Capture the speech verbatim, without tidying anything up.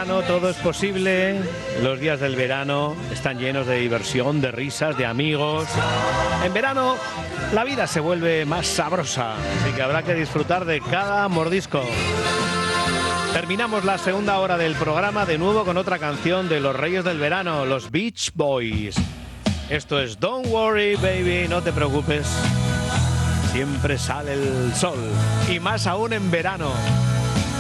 verano todo es posible. Los días del verano están llenos de diversión, de risas, de amigos. En verano la vida se vuelve más sabrosa, así que habrá que disfrutar de cada mordisco. Terminamos la segunda hora del programa de nuevo con otra canción de los Reyes del Verano, los Beach Boys. Esto es Don't Worry Baby, no te preocupes. Siempre sale el sol, y más aún en verano.